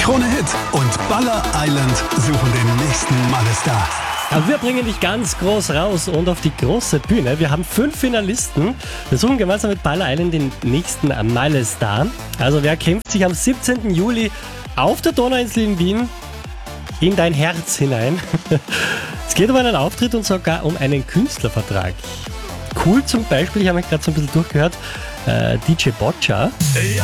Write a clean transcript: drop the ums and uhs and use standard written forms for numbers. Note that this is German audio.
Krone Hit und Baller Island suchen den nächsten Malestar. Aber wir bringen dich ganz groß raus und auf die große Bühne. Wir haben 5 Finalisten. Wir suchen gemeinsam mit Baller Island den nächsten Malestar. Also wer kämpft sich am 17. Juli auf der Donauinsel in Wien in dein Herz hinein? Es geht um einen Auftritt und sogar um einen Künstlervertrag. Cool zum Beispiel, ich habe mich gerade so ein bisschen durchgehört, DJ Boccia. Ja,